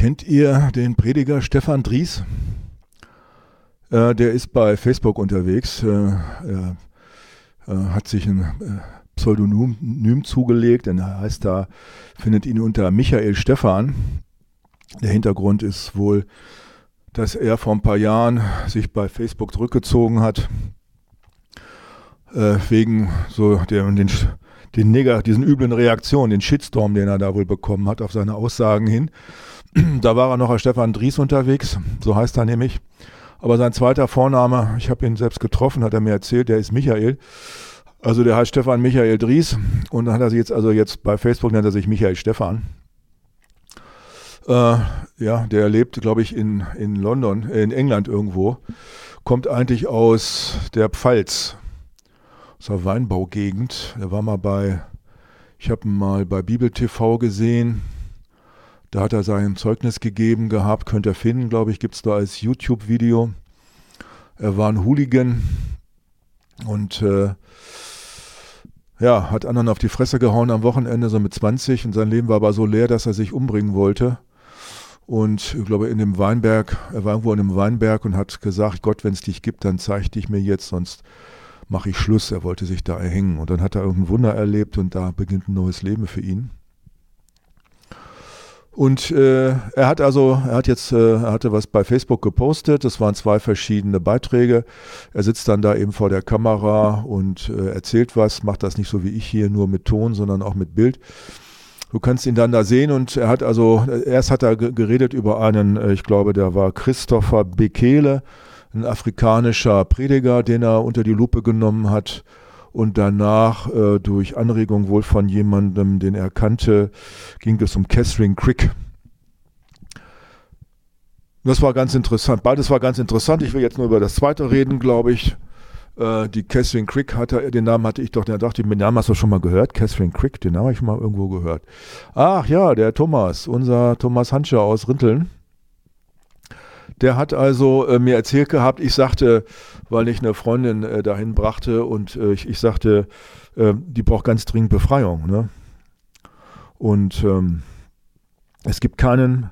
Kennt ihr den Prediger Stefan Dries? Der ist bei Facebook unterwegs. Er hat sich ein Pseudonym zugelegt, denn er heißt da, findet ihn unter Michael Stephan. Der Hintergrund ist wohl, dass er vor ein paar Jahren sich bei Facebook zurückgezogen hat, wegen so diesen üblen Reaktionen, den Shitstorm, den er da wohl bekommen hat auf seine Aussagen hin. Da war er noch als Stefan Dries unterwegs, so heißt er nämlich. Aber sein zweiter Vorname, ich habe ihn selbst getroffen, hat er mir erzählt, der ist Michael. Also der heißt Stefan Michael Dries und dann hat er sich jetzt bei Facebook nennt er sich Michael Stephan. Der lebt, glaube ich, in London, in England irgendwo. Kommt eigentlich aus der Pfalz, aus der Weinbaugegend. Er war ich habe ihn mal bei Bibel TV gesehen. Da hat er sein Zeugnis gegeben gehabt, könnt ihr finden, glaube ich, gibt es da als YouTube-Video. Er war ein Hooligan und hat anderen auf die Fresse gehauen am Wochenende, so mit 20. Und sein Leben war aber so leer, dass er sich umbringen wollte. Und ich glaube, er war irgendwo in einem Weinberg und hat gesagt, Gott, wenn es dich gibt, dann zeig dich mir jetzt, sonst mache ich Schluss. Er wollte sich da erhängen. Und dann hat er irgendein Wunder erlebt und da beginnt ein neues Leben für ihn. Und er hatte was bei Facebook gepostet, das waren 2 verschiedene Beiträge. Er sitzt dann da eben vor der Kamera und erzählt was, macht das nicht so wie ich hier, nur mit Ton, sondern auch mit Bild. Du kannst ihn dann da sehen und erst hat er geredet über einen, ich glaube, der war Christopher Bekele, ein afrikanischer Prediger, den er unter die Lupe genommen hat. Und danach, durch Anregung wohl von jemandem, den er kannte, ging es um Catherine Crick. Das war ganz interessant. Beides war ganz interessant. Ich will jetzt nur über das zweite reden, glaube ich. Die Catherine Crick den Namen hatte ich doch, den Namen hast du schon mal gehört. Catherine Crick, den Namen habe ich mal irgendwo gehört. Ach ja, der Thomas, unser Thomas Hantscher aus Rinteln. Der hat also mir erzählt gehabt, ich sagte, weil ich eine Freundin dahin brachte und ich sagte, die braucht ganz dringend Befreiung. Ne? Und es gibt keinen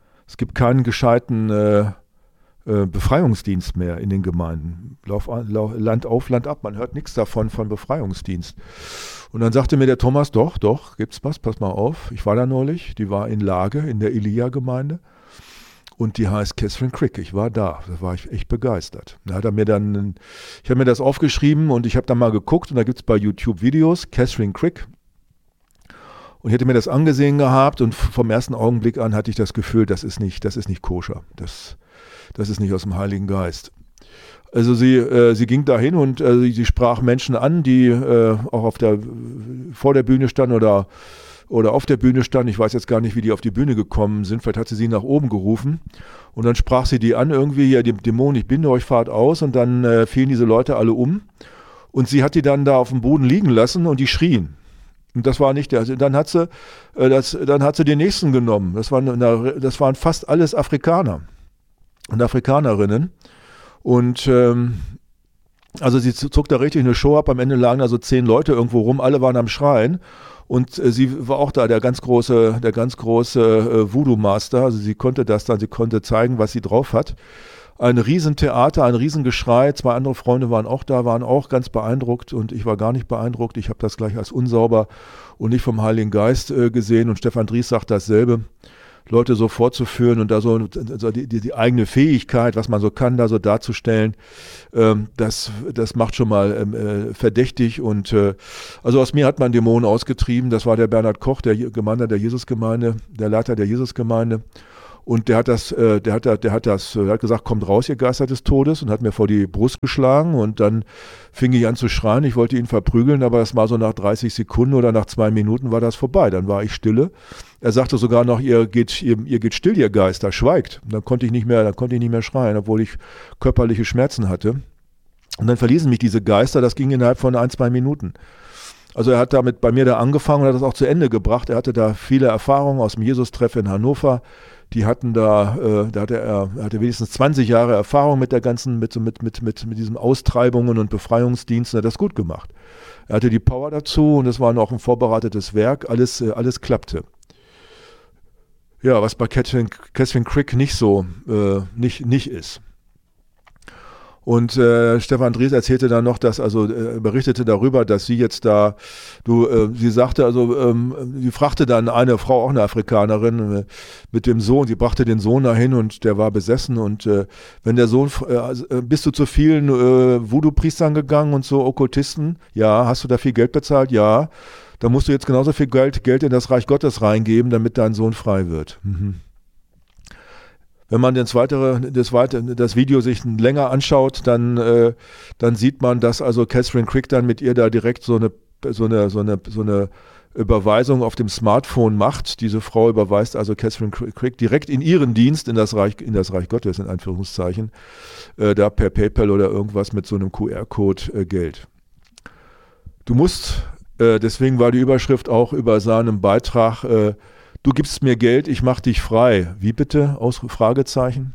gescheiten Befreiungsdienst mehr in den Gemeinden. Land auf, Land ab, man hört nichts davon von Befreiungsdienst. Und dann sagte mir der Thomas, doch, gibt's was, pass mal auf. Ich war da neulich, die war in Lage, in der Elia-Gemeinde. Und die heißt Catherine Crick. Ich war da war ich echt begeistert. Da hat er ich habe mir das aufgeschrieben und ich habe dann mal geguckt und da gibt es bei YouTube Videos, Catherine Crick. Und ich hätte mir das angesehen gehabt und vom ersten Augenblick an hatte ich das Gefühl, das ist nicht koscher. Das ist nicht aus dem Heiligen Geist. Also sie ging dahin und sie sprach Menschen an, die auch vor der Bühne standen oder auf der Bühne stand, ich weiß jetzt gar nicht, wie die auf die Bühne gekommen sind, vielleicht hat sie nach oben gerufen und dann sprach sie die an, irgendwie, ja, die Dämonen, ich binde euch, fahrt aus und dann fielen diese Leute alle um und sie hat die dann da auf dem Boden liegen lassen und die schrien. Und das war nicht dann hat sie den nächsten genommen, das waren fast alles Afrikaner und Afrikanerinnen und also sie zog da richtig eine Show ab, am Ende lagen da so 10 Leute irgendwo rum, alle waren am Schreien. Und sie war auch da, der ganz große Voodoo-Master, also sie konnte zeigen, was sie drauf hat. Ein Riesentheater, ein Riesengeschrei, 2 andere Freunde waren auch da, waren auch ganz beeindruckt und ich war gar nicht beeindruckt. Ich habe das gleich als unsauber und nicht vom Heiligen Geist gesehen und Stefan Dries sagt dasselbe. Leute so vorzuführen und da so die eigene Fähigkeit, was man so kann, da so darzustellen, das macht schon mal verdächtig und also aus mir hat man Dämonen ausgetrieben, das war der Bernhard Koch, der Leiter der Jesusgemeinde und der hat gesagt, kommt raus, ihr Geister des Todes und hat mir vor die Brust geschlagen und dann fing ich an zu schreien, ich wollte ihn verprügeln, aber das war so nach 30 Sekunden oder nach 2 Minuten war das vorbei, dann war ich stille. Er sagte sogar noch, ihr geht still, ihr Geister, schweigt. Und dann konnte ich nicht mehr schreien, obwohl ich körperliche Schmerzen hatte. Und dann verließen mich diese Geister, das ging innerhalb von 1-2 Minuten. Also er hat damit bei mir da angefangen und hat das auch zu Ende gebracht. Er hatte da viele Erfahrungen aus dem Jesus-Treff in Hannover. Die hatten er hatte wenigstens 20 Jahre Erfahrung mit diesen Austreibungen und Befreiungsdiensten, er hat das gut gemacht. Er hatte die Power dazu und es war noch ein vorbereitetes Werk, alles klappte. Ja, was bei Catherine Crick nicht so, nicht ist. Und Stefan Dries erzählte dann noch, berichtete darüber, dass sie jetzt sie sagte, sie fragte dann eine Frau, auch eine Afrikanerin, mit dem Sohn, sie brachte den Sohn dahin und der war besessen und wenn der Sohn, bist du zu vielen Voodoo-Priestern gegangen und so Okkultisten? Ja. Hast du da viel Geld bezahlt? Ja. Da musst du jetzt genauso viel Geld in das Reich Gottes reingeben, damit dein Sohn frei wird. Mhm. Wenn man das Video sich länger anschaut, dann sieht man, dass also Catherine Crick dann mit ihr da direkt so eine Überweisung auf dem Smartphone macht. Diese Frau überweist also Catherine Crick direkt in ihren Dienst in das Reich Gottes, in Anführungszeichen, da per PayPal oder irgendwas mit so einem QR-Code Geld. Du musst, deswegen war die Überschrift auch über seinem Beitrag, du gibst mir Geld, ich mach dich frei. Wie bitte? Fragezeichen.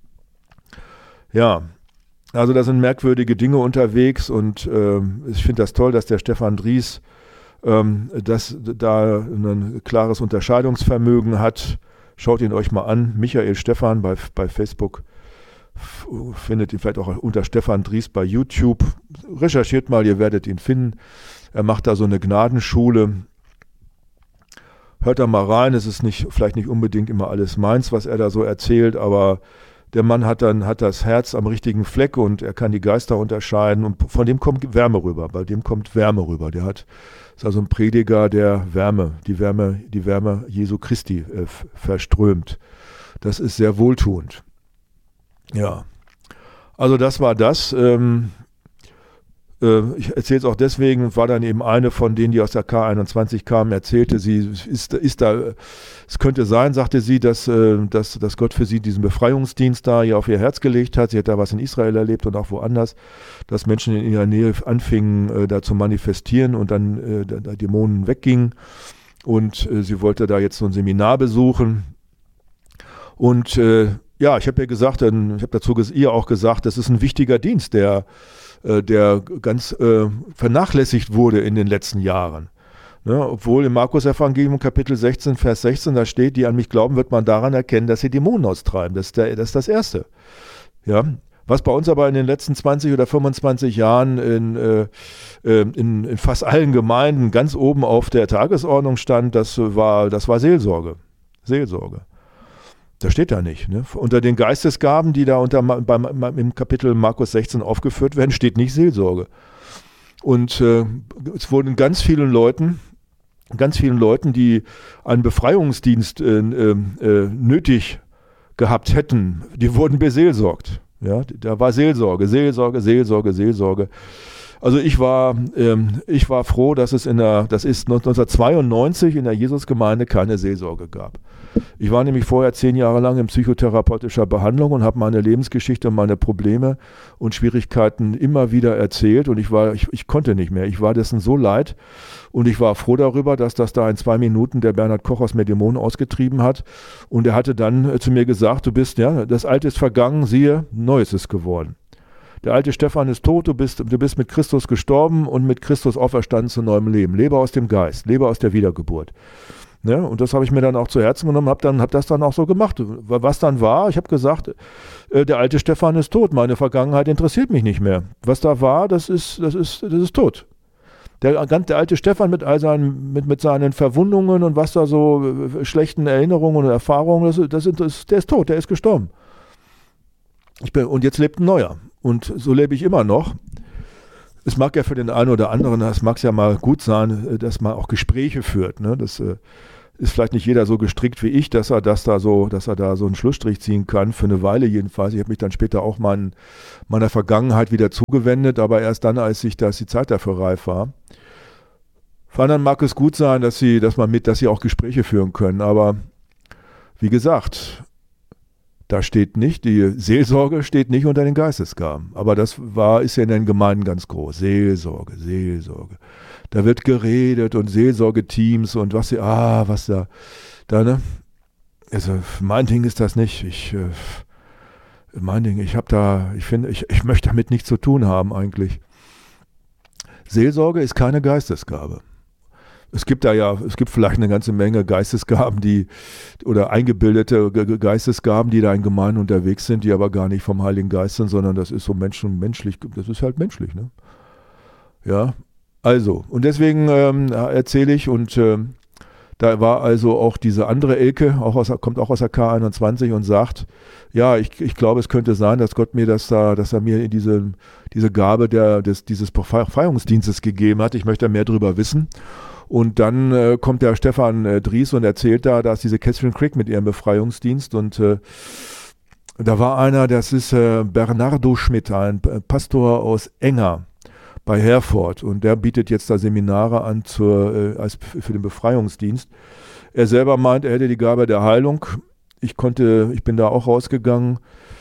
Ja, also da sind merkwürdige Dinge unterwegs und ich finde das toll, dass der Stefan Dries da ein klares Unterscheidungsvermögen hat. Schaut ihn euch mal an. Michael Stephan bei Facebook. Findet ihn vielleicht auch unter Stefan Dries bei YouTube. Recherchiert mal, ihr werdet ihn finden. Er macht da so eine Gnadenschule. Hört da mal rein, es ist vielleicht nicht unbedingt immer alles meins, was er da so erzählt, aber der Mann hat das Herz am richtigen Fleck und er kann die Geister unterscheiden und von dem kommt Wärme rüber, Der ist also ein Prediger, der die Wärme Jesu Christi verströmt. Das ist sehr wohltuend. Ja, also das war das. Ich erzähle es auch deswegen, war dann eben eine von denen, die aus der K21 kamen, erzählte, es könnte sein, sagte sie, dass Gott für sie diesen Befreiungsdienst da hier auf ihr Herz gelegt hat. Sie hat da was in Israel erlebt und auch woanders, dass Menschen in ihrer Nähe anfingen, da zu manifestieren und dann Dämonen weggingen. Und sie wollte da jetzt so ein Seminar besuchen. Und ich habe ihr auch gesagt, das ist ein wichtiger Dienst, der ganz vernachlässigt wurde in den letzten Jahren. Ne? Obwohl im Markus-Evangelium Kapitel 16, Vers 16, da steht, die an mich glauben, wird man daran erkennen, dass sie Dämonen austreiben. Das ist das Erste. Ja? Was bei uns aber in den letzten 20 oder 25 Jahren in fast allen Gemeinden ganz oben auf der Tagesordnung stand, das war Seelsorge. Seelsorge. Das steht da nicht. Ne? Unter den Geistesgaben, die da im Kapitel Markus 16 aufgeführt werden, steht nicht Seelsorge. Und es wurden ganz vielen Leuten, die einen Befreiungsdienst nötig gehabt hätten, die wurden beseelsorgt. Ja? Da war Seelsorge. Also ich war froh, dass es 1992 in der Jesusgemeinde keine Seelsorge gab. Ich war nämlich vorher 10 Jahre lang in psychotherapeutischer Behandlung und habe meine Lebensgeschichte und meine Probleme und Schwierigkeiten immer wieder erzählt und ich konnte nicht mehr. Ich war dessen so leid und ich war froh darüber, dass das da in 2 Minuten der Bernhard Koch aus mir Dämonen ausgetrieben hat und er hatte dann zu mir gesagt, das Alte ist vergangen, siehe, Neues ist geworden. Der alte Stefan ist tot, du bist mit Christus gestorben und mit Christus auferstanden zu neuem Leben. Lebe aus dem Geist, lebe aus der Wiedergeburt. Ne? Und das habe ich mir dann auch zu Herzen genommen, habe das dann auch so gemacht. Was dann war, ich habe gesagt, der alte Stefan ist tot, meine Vergangenheit interessiert mich nicht mehr. Was da war, das ist tot. Der alte Stefan mit seinen Verwundungen und was da so schlechten Erinnerungen und Erfahrungen, der ist tot, der ist gestorben. Und jetzt lebt ein neuer. Und so lebe ich immer noch. Es mag ja für den einen oder anderen, das mag es ja mal gut sein, dass man auch Gespräche führt. Ne? Das ist vielleicht nicht jeder so gestrickt wie ich, dass er da so einen Schlussstrich ziehen kann, für eine Weile jedenfalls. Ich habe mich dann später auch meiner Vergangenheit wieder zugewendet, aber erst dann, als die Zeit dafür reif war. Für anderen mag es gut sein, dass sie auch Gespräche führen können, aber wie gesagt, da steht nicht, die Seelsorge steht nicht unter den Geistesgaben. Aber ist ja in den Gemeinden ganz groß. Seelsorge. Da wird geredet und Seelsorgeteams und was da, ne? Also mein Ding ist das nicht. Ich möchte damit nichts zu tun haben eigentlich. Seelsorge ist keine Geistesgabe. Es gibt vielleicht eine ganze Menge Geistesgaben, oder eingebildete Geistesgaben, die da in Gemeinden unterwegs sind, die aber gar nicht vom Heiligen Geist sind, sondern das ist so menschlich, das ist halt menschlich, ne? Ja, also, und deswegen erzähle ich, und da war also auch diese andere Elke, kommt auch aus der K21 und sagt, ja, ich glaube, es könnte sein, dass Gott mir dass er mir diese Gabe dieses Befreiungsdienstes gegeben hat. Ich möchte mehr darüber wissen. Und dann kommt der Stefan Dries und erzählt da ist diese Catherine Crick mit ihrem Befreiungsdienst. Und da war einer, das ist Bernardo Schmidt, ein Pastor aus Enger bei Herford, und der bietet jetzt da Seminare an für den Befreiungsdienst. Er selber meint, er hätte die Gabe der Heilung. Ich bin da auch rausgegangen.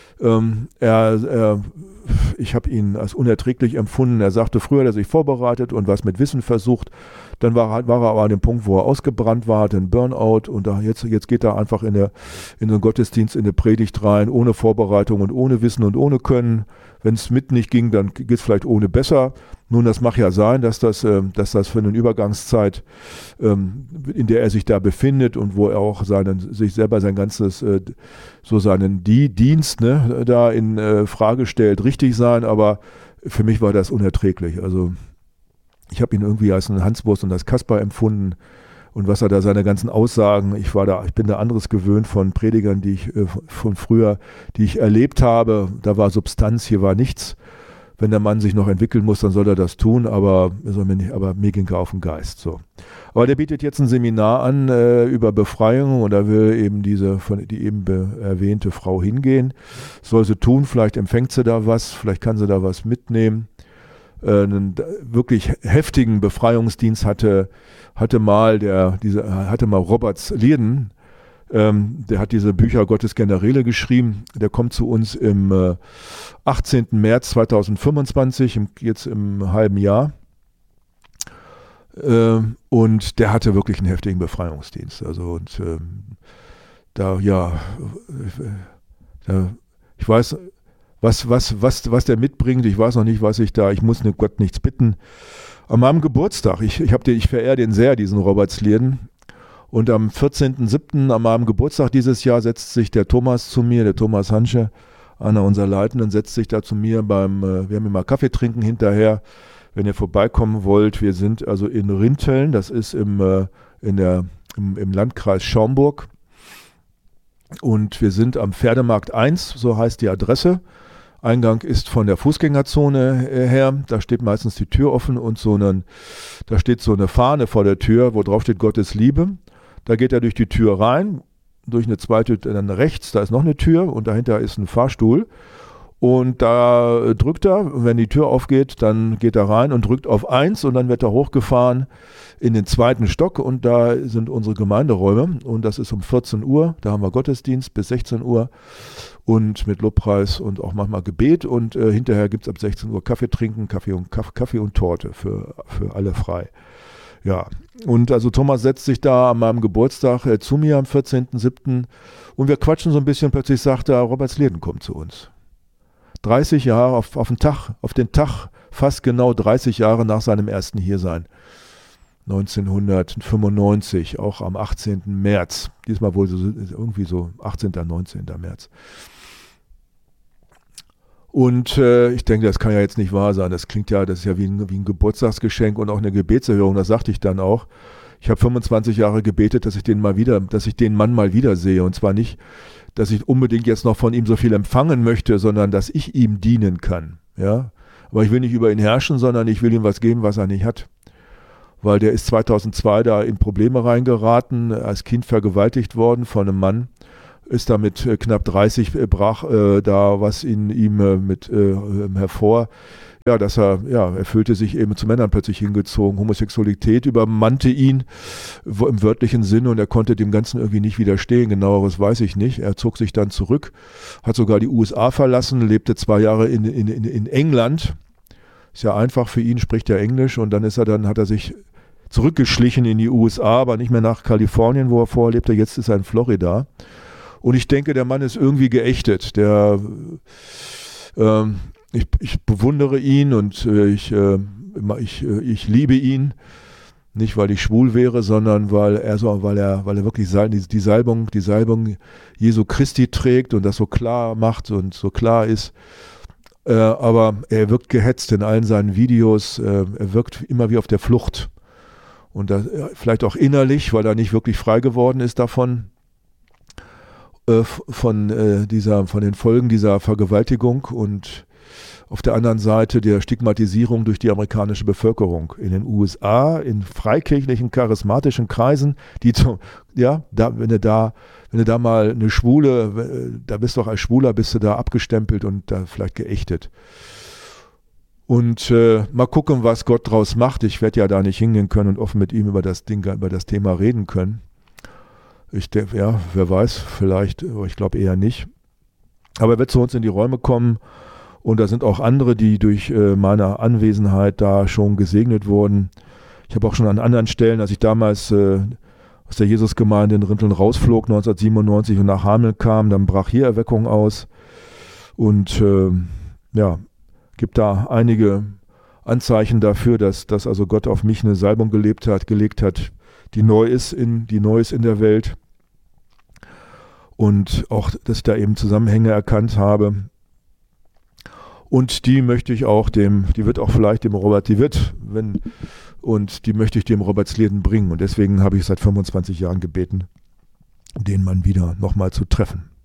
Ich habe ihn als unerträglich empfunden. Er sagte, früher hat er sich vorbereitet und was mit Wissen versucht. Dann war er aber an dem Punkt, wo er ausgebrannt war, hat einen Burnout, und jetzt geht er einfach in den Gottesdienst, in eine Predigt rein, ohne Vorbereitung und ohne Wissen und ohne Können. Wenn es mit nicht ging, dann geht es vielleicht ohne besser. Nun, das mag ja sein, dass das für eine Übergangszeit, in der er sich da befindet und wo er auch sich selber sein ganzes, seinen Dienst, ne, da in Frage stellt, richtig sein, aber für mich war das unerträglich. Also ich habe ihn irgendwie als einen Hanswurst und als Kasper empfunden, und was er da, seine ganzen Aussagen, ich bin da anderes gewöhnt von Predigern, die ich von früher, die ich erlebt habe. Da war Substanz, hier war nichts. Wenn der Mann sich noch entwickeln muss, dann soll er das tun, aber mir ging er auf den Geist. So. Aber der bietet jetzt ein Seminar an über Befreiung, und da will eben die eben erwähnte Frau hingehen. Soll sie tun, vielleicht empfängt sie da was, vielleicht kann sie da was mitnehmen. Einen wirklich heftigen Befreiungsdienst hatte mal Robert Lierden, der hat diese Bücher Gottes Generäle geschrieben. Der kommt zu uns im 18. März 2025, jetzt im halben Jahr. Und der hatte wirklich einen heftigen Befreiungsdienst. Also ich weiß, was der mitbringt. Ich weiß noch nicht, ich muss Gott nichts bitten. An meinem Geburtstag, ich verehre den sehr, diesen Robert Lierden. Und am 14.07. an meinem Geburtstag dieses Jahr setzt sich der Thomas zu mir, der Thomas Hansche, einer unserer Leitenden, setzt sich da zu mir wir haben immer Kaffee trinken hinterher, wenn ihr vorbeikommen wollt. Wir sind also in Rinteln, das ist im Landkreis Schaumburg. Und wir sind am Pferdemarkt 1, so heißt die Adresse. Eingang ist von der Fußgängerzone her, da steht meistens die Tür offen, und da steht so eine Fahne vor der Tür, wo drauf steht Gottes Liebe. Da geht er durch die Tür rein, durch eine zweite, dann rechts, da ist noch eine Tür, und dahinter ist ein Fahrstuhl. Und da drückt er, wenn die Tür aufgeht, dann geht er rein und drückt auf 1, und dann wird er hochgefahren in den 2. Stock, und da sind unsere Gemeinderäume, und das ist um 14 Uhr, da haben wir Gottesdienst bis 16 Uhr und mit Lobpreis und auch manchmal Gebet, und hinterher gibt es ab 16 Uhr Kaffee trinken, Kaffee und Torte für alle frei. Ja, und also Thomas setzt sich da an meinem Geburtstag zu mir am 14.07. und wir quatschen so ein bisschen, plötzlich sagt er, Robert Lierden kommt zu uns. 30 Jahre auf den Tag, fast genau 30 Jahre nach seinem ersten Hiersein. 1995, auch am 18. März. Diesmal wohl irgendwie so 18., 19. März. Und ich denke, das kann ja jetzt nicht wahr sein. Das ist ja wie ein Geburtstagsgeschenk und auch eine Gebetserhörung. Das sagte ich dann auch. Ich habe 25 Jahre gebetet, dass ich den Mann mal wiedersehe. Und zwar nicht, dass ich unbedingt jetzt noch von ihm so viel empfangen möchte, sondern dass ich ihm dienen kann. Ja? Aber ich will nicht über ihn herrschen, sondern ich will ihm was geben, was er nicht hat. Weil der ist 2002 da in Probleme reingeraten, als Kind vergewaltigt worden von einem Mann, ist da mit knapp 30, brach da was in ihm hervor. Ja, er fühlte sich eben zu Männern plötzlich hingezogen. Homosexualität übermannte ihn im wörtlichen Sinne, und er konnte dem Ganzen irgendwie nicht widerstehen. Genaueres weiß ich nicht. Er zog sich dann zurück, hat sogar die USA verlassen, lebte 2 Jahre in England. Ist ja einfach für ihn, spricht er Englisch, und dann hat er sich zurückgeschlichen in die USA, aber nicht mehr nach Kalifornien, wo er vorher lebte. Jetzt ist er in Florida. Und ich denke, der Mann ist irgendwie geächtet. Ich bewundere ihn, und ich liebe ihn. Nicht, weil ich schwul wäre, sondern weil er wirklich die Salbung Jesu Christi trägt und das so klar macht und so klar ist. Aber er wirkt gehetzt in allen seinen Videos. Er wirkt immer wie auf der Flucht. Und das, vielleicht auch innerlich, weil er nicht wirklich frei geworden ist davon, von den Folgen dieser Vergewaltigung und auf der anderen Seite der Stigmatisierung durch die amerikanische Bevölkerung in den USA, in freikirchlichen, charismatischen Kreisen, wenn du da mal eine Schwule, da bist du auch als Schwuler, bist du da abgestempelt und da vielleicht geächtet. Und mal gucken, was Gott draus macht. Ich werde ja da nicht hingehen können und offen mit ihm über das Thema reden können. Wer weiß, vielleicht, aber ich glaube eher nicht. Aber er wird zu uns in die Räume kommen. Und da sind auch andere, die durch meine Anwesenheit da schon gesegnet wurden. Ich habe auch schon an anderen Stellen, als ich damals aus der Jesusgemeinde in Rinteln rausflog, 1997 und nach Hameln kam, dann brach hier Erweckung aus. Und gibt da einige Anzeichen dafür, dass also Gott auf mich eine Salbung gelegt hat, die neu ist in der Welt. Und auch, dass ich da eben Zusammenhänge erkannt habe. Und die möchte ich auch die möchte ich dem Robert Sleden bringen. Und deswegen habe ich seit 25 Jahren gebeten, den Mann wieder nochmal zu treffen.